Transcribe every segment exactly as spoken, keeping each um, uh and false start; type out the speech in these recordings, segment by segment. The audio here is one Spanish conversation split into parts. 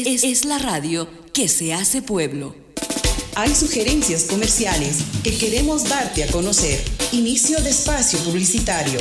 es, es la radio que se hace pueblo. Hay sugerencias comerciales que queremos darte a conocer. Inicio de espacio publicitario.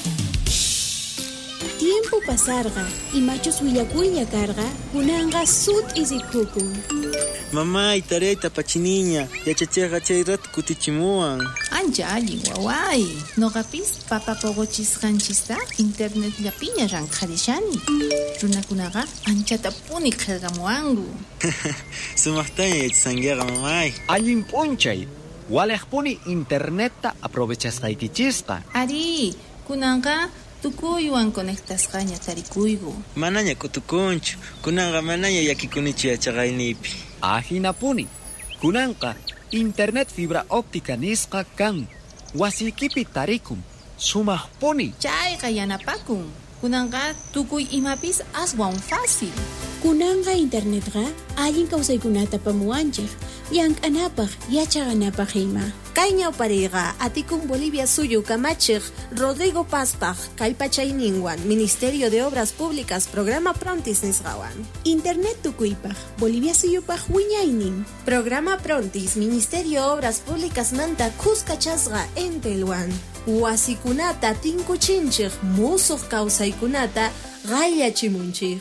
Tiempo pasarga y machos huillacuilla carga, kunanga sut isikukun. Mamá, itareta pachiniña, yachacheja chayrat kutichimuan. Ancha allin waway. Nogapis papa pogochisqanchista internet llapiña ranqarishani. Runakunaqa anchata puni qillqamuwanku. Sumaqtaña yachangiaqa mamay. Allin p'unchay. Walejpuni internetta aprovechasqaykichisqa. Ari, kunanqa tukuywan conectasqaña tarikuyku. Manaña kutukunchu, kunanqa manaña yakikunichu yachaqaynipi. Ahinapuni, kunanqa internet fibra óptica nisqa kan. Wasikipi tarikum, sumaqpuni. Chayqa yanapakun. Kunanqa tukuy imapis aswan fácil. Kunanga internetqa allin kawsaykunata pamuwanchik, llank'anapaq yachaqanapaq ima. Kayñaw pariqa atikun Bolivia suyu kamachiq Rodrigo Paspaq kallpachayninwan Ministerio de Obras Públicas Programa Prontis nisqawan. Internet tukuypaq Bolivia suyupaq wiñaynin. Programa Prontis Ministerio Obras Públicas manta kuskachasqa entelwan. Wasikunata tinkuchinchiq musuq kawsaykunata qayllachimunchiq.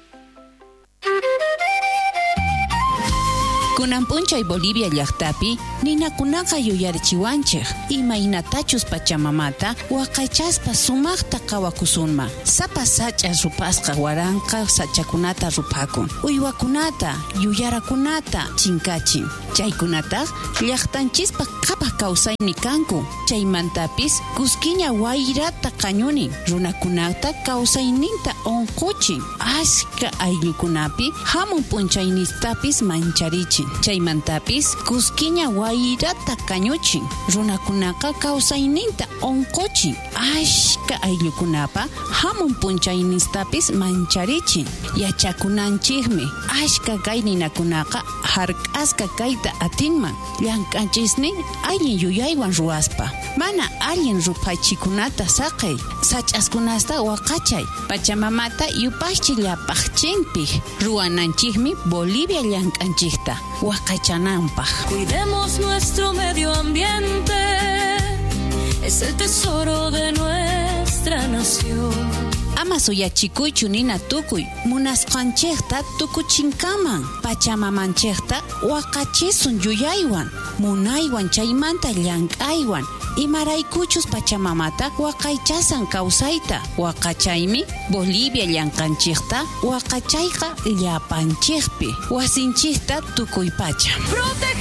Kunan p'unchay Bolivia llaqtapi ninakunaqa yuyarichiwanchik imaynatachus pachamamata waqaychaspa sumaqta qawakusunma. Sapa sach'as rupasqa waranqa sachakunata rupakun. Uywakunata, yuyarakunata chinkachin. Chaykunataq llaqtanchispa qhapaq kawsayni kanku. Chaymantapis kuskiña wayrata qañunin. Runakunata kawsayninta onquchin. Ashka ayllukunapi hamun p'unchaynistapis mancharichin. Chaymantapis kuskiña wayrata kañuchin. Runakunaqa kawsayninta onquchin. Ashka ayllukunapa hamun p'unchaynistapis mancharichin. Yachakunanchikmi ashka kay ninakunaqa hark'aska kayta atinman. Llank'anchisnin allin yuyaywan ruwaspa. Mana allin rupaychikunata saqay. Sach'askunasta waqachay. Pachamamata yupaychik llapaqchinpi. Ruwananchikmi Bolivia llank'anchikta waqachananpaq. Cuidemos nuestro medio ambiente, es el tesoro de nuestra nación. Ama suyachikuychu nina tukuy, munasqanchikta tukuchinkaman. Pachamamanchikta waqachisun yuyaywan, munaywan chaymanta llank'aywan. Imaraykuchus pachamamata waqaychasan kawsayta. Waqachaymi Bolivia llank'anchikta waqachayqa llapanchikpi. Wasinchikta tukuy pacha. Protege